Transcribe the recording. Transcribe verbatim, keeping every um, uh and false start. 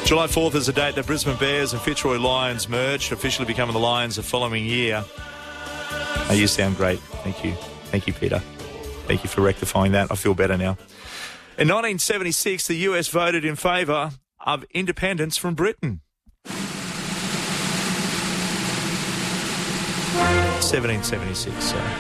July fourth is the date that Brisbane Bears and Fitzroy Lions merged, officially becoming the Lions the following year. Oh, you sound great. Thank you. Thank you, Peter. Thank you for rectifying that. I feel better now. In nineteen seventy-six, the U S voted in favour of independence from Britain. seventeen seventy-six, so...